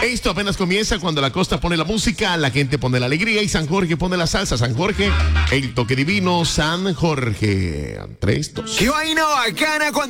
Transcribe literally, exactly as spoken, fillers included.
Esto apenas comienza cuando la costa pone la música, la gente pone la alegría y San Jorge pone la salsa. San Jorge, el toque divino, San Jorge. Tres, dos. ¡Qué vaina bacana cuando